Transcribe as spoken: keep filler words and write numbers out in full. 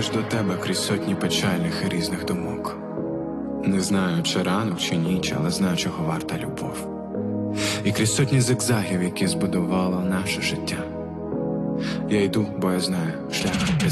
йдеш до тебе крізь сотні печальних і різних думок. Не знаю, чи ранок, чи ніч, але знаю, чого варта любов. І крізь сотні зигзагів, які збудувало наше життя. Я йду, бо я знаю, шлях